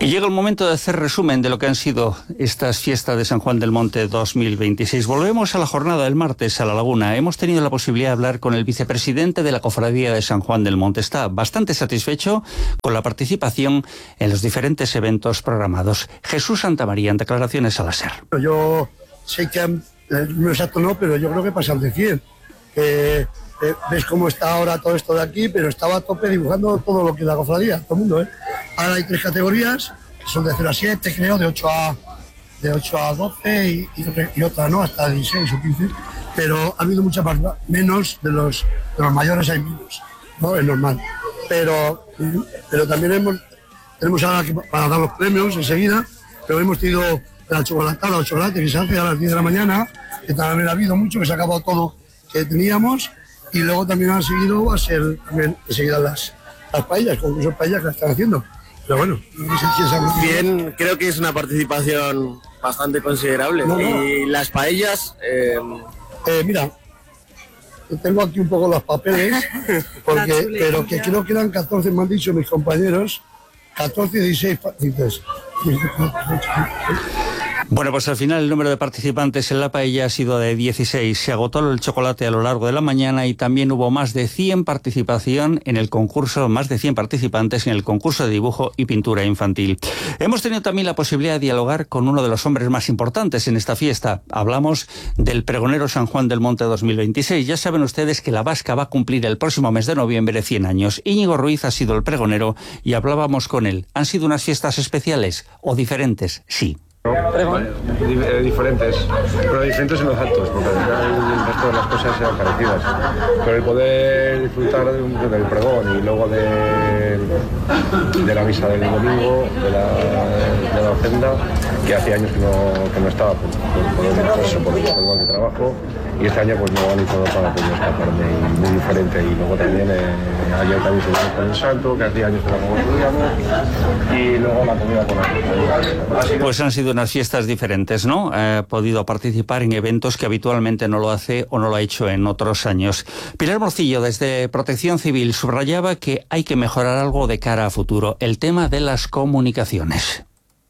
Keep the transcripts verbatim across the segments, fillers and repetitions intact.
Y llega el momento de hacer resumen de lo que han sido estas fiestas de San Juan del Monte dos mil veintiséis. Volvemos a la jornada del martes a La Laguna. Hemos tenido la posibilidad de hablar con el vicepresidente de la Cofradía de San Juan del Monte. Está bastante satisfecho con la participación en los diferentes eventos programados. Jesús Santamaría, en declaraciones a la SER. Yo sé que, eh, no exacto no, pero yo creo que pasan de cien. Eh, eh, ves cómo está ahora todo esto de aquí, pero estaba a tope dibujando todo lo que es la cofradía, todo el mundo, ¿eh? Ahora hay tres categorías, que son de cero a siete, creo, de ocho a doce y, y, y otra, ¿no? Hasta dieciséis o quince. Pero ha habido mucha más, menos de los, de los mayores, hay menos, ¿no? Es normal. Pero, pero también hemos, tenemos ahora que para dar los premios enseguida, pero hemos tenido la chocolatada, el chocolate que se hace a las diez de la mañana, que también ha habido mucho, que se ha acabado todo que teníamos, y luego también han seguido, va a ser también enseguida las, las paellas, concursos paellas que la están haciendo. Pero bueno, no sé si es bien, creo que es una participación bastante considerable. No, no. Y las paellas... Eh... Eh, mira, tengo aquí un poco los papeles, porque, pero que creo que eran catorce, me han dicho mis compañeros, catorce y dieciséis participantes. Bueno, pues al final el número de participantes en la paella ha sido de dieciséis. Se agotó el chocolate a lo largo de la mañana y también hubo más de cien participación en el concurso, más de cien participantes en el concurso de dibujo y pintura infantil. Hemos tenido también la posibilidad de dialogar con uno de los hombres más importantes en esta fiesta. Hablamos del pregonero San Juan del Monte dos mil veintiséis. Ya saben ustedes que la Vasca va a cumplir el próximo mes de noviembre cien años. Íñigo Ruiz ha sido el pregonero y hablábamos con él. ¿Han sido unas fiestas especiales o diferentes? Sí. Bueno, diferentes, pero diferentes en los actos, porque al final el resto de las cosas eran parecidas. Pero el poder disfrutar de un, del pregón y luego de, de la misa del domingo, de la, de la ofrenda, que hace años que no, que no estaba por, por, por, el, por, eso, por el pregón de trabajo, y este año pues me he organizado para poder escaparme, y muy diferente. Y luego también eh, ayer también subimos con el santo, que hacía años que no construíamos, y luego la comida con la cofradía. Pues han sido unas fiestas diferentes, ¿no? He podido participar en eventos que habitualmente no lo hace o no lo ha hecho en otros años. Pilar Morcillo, desde Protección Civil, subrayaba que hay que mejorar algo de cara a futuro, el tema de las comunicaciones.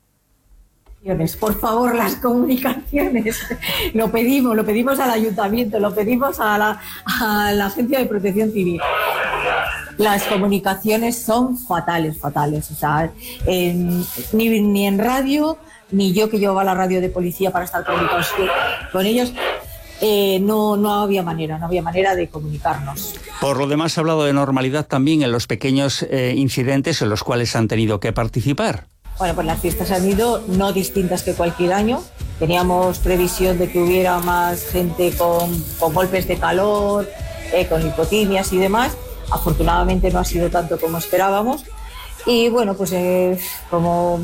Por favor, las comunicaciones. Lo pedimos, lo pedimos al ayuntamiento, lo pedimos a la, a la Agencia de Protección Civil. Las comunicaciones son fatales, fatales. O sea, en, ni, ni en radio, ni yo que llevaba la radio de policía para estar comunicados con ellos, eh, no, no había manera, no había manera de comunicarnos. Por lo demás, ha hablado de normalidad también en los pequeños eh, incidentes en los cuales han tenido que participar. Bueno, pues las fiestas han ido no distintas que cualquier año. Teníamos previsión de que hubiera más gente con, con golpes de calor, eh, con hipotimias y demás. Afortunadamente no ha sido tanto como esperábamos. Y bueno, pues eh, como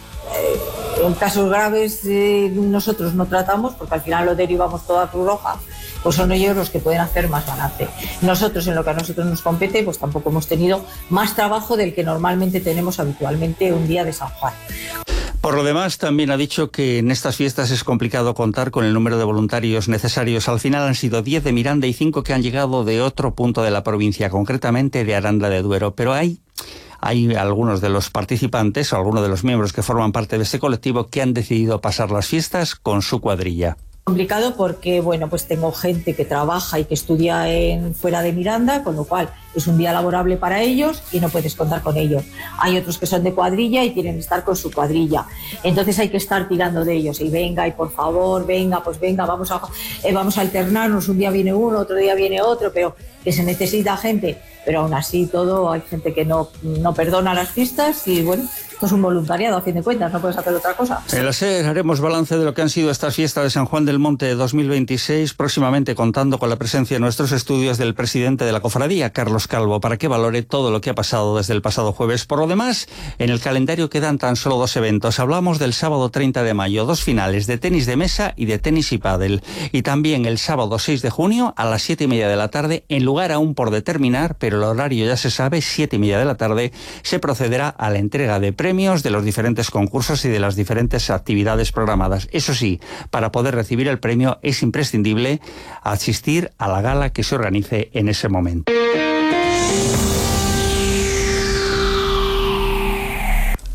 eh, en casos graves eh, nosotros no tratamos, porque al final lo derivamos todo a Cruz Roja, pues son ellos los que pueden hacer más balance. Nosotros, en lo que a nosotros nos compete, pues tampoco hemos tenido más trabajo del que normalmente tenemos habitualmente un día de San Juan. Por lo demás, también ha dicho que en estas fiestas es complicado contar con el número de voluntarios necesarios. Al final han sido diez de Miranda y cinco que han llegado de otro punto de la provincia, concretamente de Aranda de Duero. Pero hay, hay algunos de los participantes o algunos de los miembros que forman parte de este colectivo que han decidido pasar las fiestas con su cuadrilla. Complicado porque, bueno, pues tengo gente que trabaja y que estudia en fuera de Miranda, con lo cual es un día laborable para ellos y no puedes contar con ellos. Hay otros que son de cuadrilla y quieren estar con su cuadrilla. Entonces hay que estar tirando de ellos. Y venga, y por favor, venga, pues venga, vamos a, eh, vamos a alternarnos. Un día viene uno, otro día viene otro, pero que se necesita gente. Pero aún así todo, hay gente que no, no perdona las fiestas y, bueno, esto es un voluntariado a fin de cuentas, no puedes hacer otra cosa. En la SER haremos balance de lo que han sido estas fiestas de San Juan del Monte dos mil veintiséis, próximamente contando con la presencia en nuestros estudios del presidente de la cofradía, Carlos Calvo, para que valore todo lo que ha pasado desde el pasado jueves. Por lo demás, en el calendario quedan tan solo dos eventos. Hablamos del sábado treinta de mayo, dos finales de tenis de mesa y de tenis y pádel. Y también el sábado seis de junio a las siete y media de la tarde, en lugar aún por determinar, pero el horario ya se sabe, siete y media de la tarde, se procederá a la entrega de premios de los diferentes concursos y de las diferentes actividades programadas. Eso sí, para poder recibir el premio es imprescindible asistir a la gala que se organice en ese momento.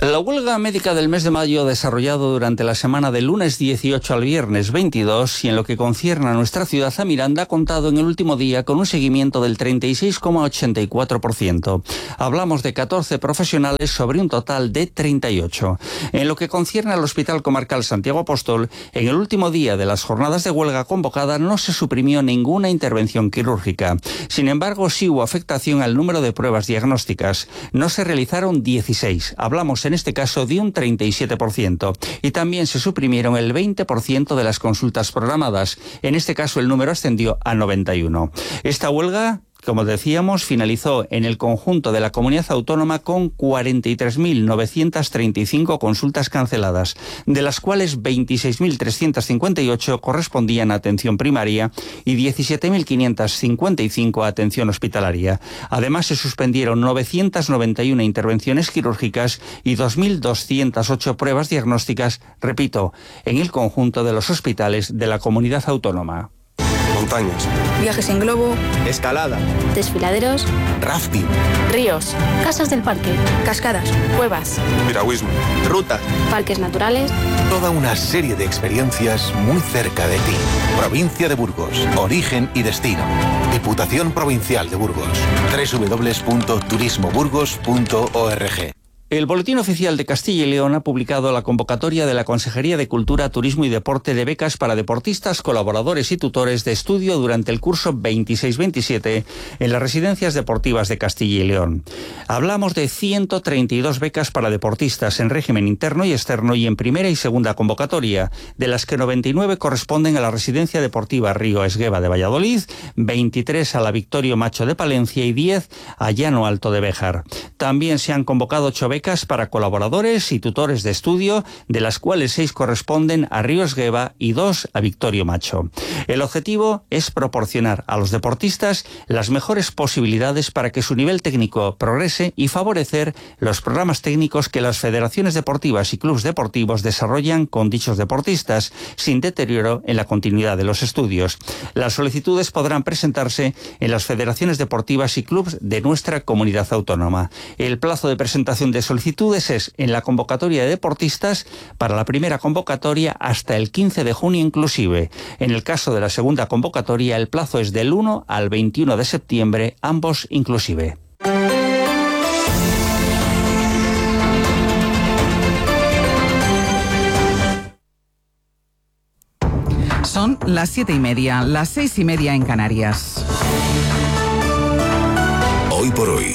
La huelga médica del mes de mayo, desarrollado durante la semana del lunes dieciocho al viernes veintidós, y en lo que concierne a nuestra ciudad, a Miranda, ha contado en el último día con un seguimiento del treinta y seis coma ochenta y cuatro por ciento. Hablamos de catorce profesionales sobre un total de treinta y ocho. En lo que concierne al Hospital Comarcal Santiago Apóstol, en el último día de las jornadas de huelga convocada no se suprimió ninguna intervención quirúrgica. Sin embargo, sí hubo afectación al número de pruebas diagnósticas. No se realizaron dieciséis. Hablamos en en este caso de un treinta y siete por ciento. Y también se suprimieron el veinte por ciento de las consultas programadas. En este caso el número ascendió a noventa y uno. Esta huelga, como decíamos, finalizó en el conjunto de la comunidad autónoma con cuarenta y tres mil novecientas treinta y cinco consultas canceladas, de las cuales veintiséis mil trescientas cincuenta y ocho correspondían a atención primaria y diecisiete mil quinientas cincuenta y cinco a atención hospitalaria. Además, se suspendieron novecientas noventa y una intervenciones quirúrgicas y dos mil doscientas ocho pruebas diagnósticas, repito, en el conjunto de los hospitales de la comunidad autónoma. Montañas, viajes en globo, escalada, desfiladeros, rafting, ríos, casas del parque, cascadas, cuevas, piragüismo, rutas, parques naturales. Toda una serie de experiencias muy cerca de ti. Provincia de Burgos, origen y destino. Diputación Provincial de Burgos. doble u doble u doble u punto turismo burgos punto org. El Boletín Oficial de Castilla y León ha publicado la convocatoria de la Consejería de Cultura, Turismo y Deporte de becas para deportistas, colaboradores y tutores de estudio durante el curso veintiséis veintisiete en las residencias deportivas de Castilla y León. Hablamos de ciento treinta y dos becas para deportistas en régimen interno y externo y en primera y segunda convocatoria, de las que noventa y nueve corresponden a la Residencia Deportiva Río Esgueva de Valladolid, veintitrés a la Victorio Macho de Palencia y diez a Llano Alto de Béjar. También se han convocado ocho becas para colaboradores y tutores de estudio, de las cuales seis corresponden a Río Esgueva y dos a Victorio Macho. El objetivo es proporcionar a los deportistas las mejores posibilidades para que su nivel técnico progrese y favorecer los programas técnicos que las federaciones deportivas y clubes deportivos desarrollan con dichos deportistas, sin deterioro en la continuidad de los estudios. Las solicitudes podrán presentarse en las federaciones deportivas y clubes de nuestra comunidad autónoma. El plazo de presentación de solicitudes es en la convocatoria de deportistas para la primera convocatoria hasta el quince de junio inclusive. En el caso de la segunda convocatoria el plazo es del uno al veintiuno de septiembre, ambos inclusive. Son las siete y media, las seis y media en Canarias. Hoy por hoy,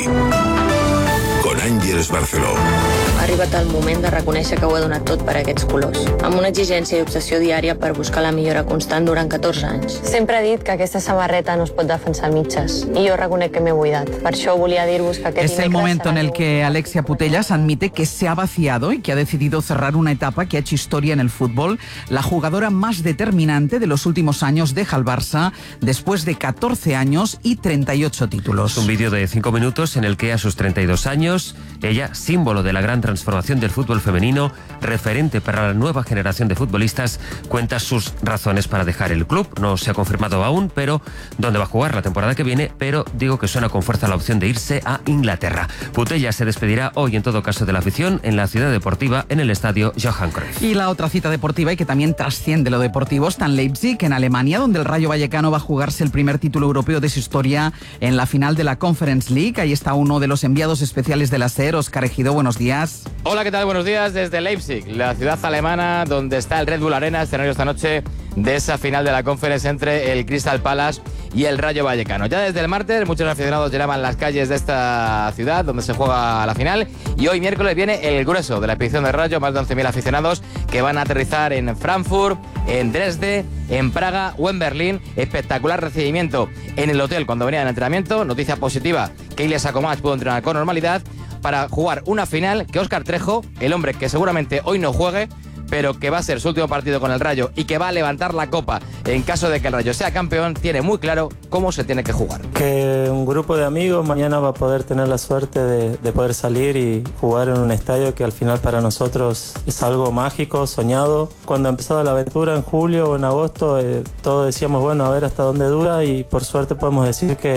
con Ángeles Barceló. Ha arribat el moment de reconèixer que ho he donat tot per aquests colors, amb una exigència i obsessió diària per buscar la millora constant durant catorze anys. Sempre he dit que aquesta samarreta no es pot defensar a mitges, i jo reconec que m'he buidat. Per això volia dir-vos que aquest Es el momento en el que Alexia Putellas admite que se ha vaciado y que ha decidido cerrar una etapa que ha hecho historia en el fútbol. La jugadora más determinante de los últimos años deja al Barça después de catorce años y treinta y ocho títulos. Un vídeo de cinco minutos en el que a sus treinta y dos años, ella, símbolo de la gran transformación del fútbol femenino, referente para la nueva generación de futbolistas, cuenta sus razones para dejar el club. No se ha confirmado aún, pero dónde va a jugar la temporada que viene, pero digo que suena con fuerza la opción de irse a Inglaterra. Putellas se despedirá hoy en todo caso de la afición en la ciudad deportiva en el estadio Johan Cruyff. Y la otra cita deportiva y que también trasciende lo deportivo está en Leipzig, en Alemania, donde el Rayo Vallecano va a jugarse el primer título europeo de su historia en la final de la Conference League. Ahí está uno de los enviados especiales de la SER, Óscar Ejido, buenos días. Hola, ¿qué tal? Buenos días desde Leipzig, la ciudad alemana donde está el Red Bull Arena, escenario esta noche de esa final de la Conference entre el Crystal Palace y el Rayo Vallecano. Ya desde el martes muchos aficionados llenaban las calles de esta ciudad donde se juega la final, y hoy miércoles viene el grueso de la expedición del Rayo, más de once mil aficionados que van a aterrizar en Frankfurt, en Dresde, en Praga o en Berlín. Espectacular recibimiento en el hotel cuando venía de entrenamiento. Noticia positiva que Ilya Sakomach pudo entrenar con normalidad para jugar una final que Óscar Trejo, el hombre que seguramente hoy no juegue, pero que va a ser su último partido con el Rayo y que va a levantar la copa en caso de que el Rayo sea campeón, tiene muy claro cómo se tiene que jugar. Que un grupo de amigos mañana va a poder tener la suerte de, de poder salir y jugar en un estadio que al final para nosotros es algo mágico, soñado. Cuando empezaba la aventura en julio o en agosto, eh, todos decíamos, bueno, a ver hasta dónde dura, y por suerte podemos decir que,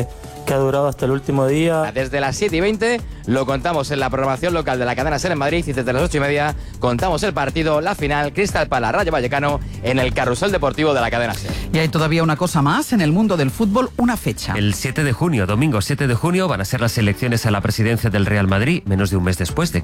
que ha durado hasta el último día. Desde las siete y veinte lo contamos en la programación local de la cadena SER en Madrid y desde las ocho y media contamos el partido, la final, Crystal Palace Rayo Vallecano en el carrusel deportivo de la cadena SER. Y hay todavía una cosa más en el mundo del fútbol, una fecha. El siete de junio, domingo siete de junio, van a ser las elecciones a la presidencia del Real Madrid, menos de un mes después de